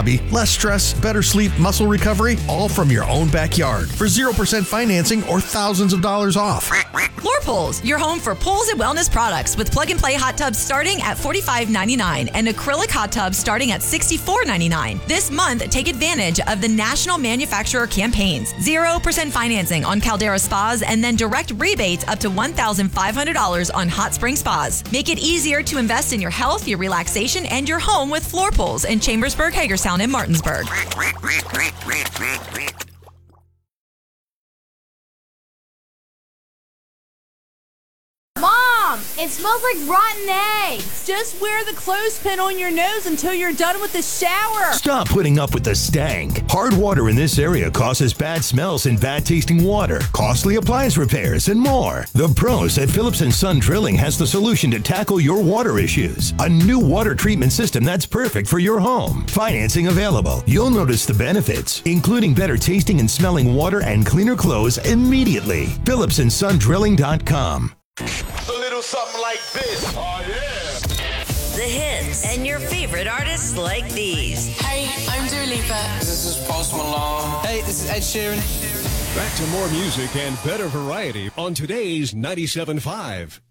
Less stress, better sleep, muscle recovery, all from your own backyard for 0% financing or thousands of dollars off. Floor Pools, your home for pools and wellness products with plug-and-play hot tubs starting at $45.99 and acrylic hot tubs starting at $64.99. This month, take advantage of the national manufacturer campaigns. 0% financing on Caldera Spas and then direct rebates up to $1,500 on hot spring spas. Make it easier to invest in your health, your relaxation, and your home with Floor Pools in Chambersburg, Hagerstown, and Martinsburg. Mom, it smells like rotten eggs. Just wear the clothespin on your nose until you're done with the shower. Stop putting up with the stank. Hard water in this area causes bad smells and bad tasting water, costly appliance repairs, and more. The pros at Phillips & Son Drilling has the solution to tackle your water issues. A new water treatment system that's perfect for your home. Financing available. You'll notice the benefits, including better tasting and smelling water and cleaner clothes immediately. PhillipsandSonDrilling.com. A little something like this. Oh, yeah. The hits and your favorite artists like these. Hey, I'm Dua Lipa. This is Post Malone. Hey, this is Ed Sheeran. Back to more music and better variety on today's 97.5.